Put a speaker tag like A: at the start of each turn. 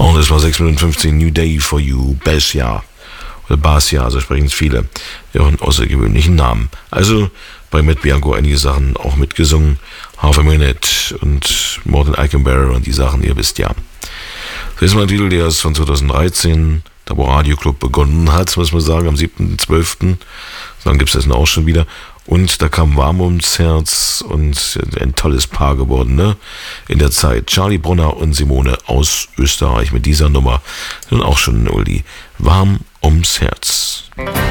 A: Und es war 6 Minuten 15, New Day for You, Basia. Oder Basia, so sprechen es viele. Ja, einen außergewöhnlichen Namen. Also bei Matt Bianco einige Sachen auch mitgesungen. Half a Minute und Morten Eichenberry und die Sachen, ihr wisst ja. Das ist mein Titel, der ist von 2013, da wo Radio Club begonnen hat, muss man sagen, am 7.12. Dann gibt es das auch schon wieder. Und da kam Warm ums Herz und ein tolles Paar geworden, ne? In der Zeit. Charlie Brunner und Simone aus Österreich mit dieser Nummer. Nun auch schon ein Oldie. Warm ums Herz.